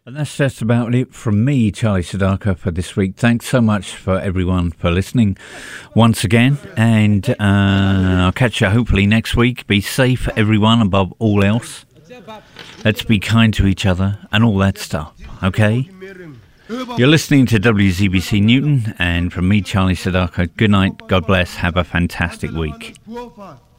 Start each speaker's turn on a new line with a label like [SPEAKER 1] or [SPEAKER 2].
[SPEAKER 1] And that's just about it from me, Charlie Sadaka, for this week. Thanks so much for everyone for listening once again. And I'll catch you hopefully next week. Be safe, everyone, above all else. Let's be kind to each other and all that stuff, okay? You're listening to WZBC Newton, and from me, Charlie Sadaka, good night, God bless, have a fantastic week.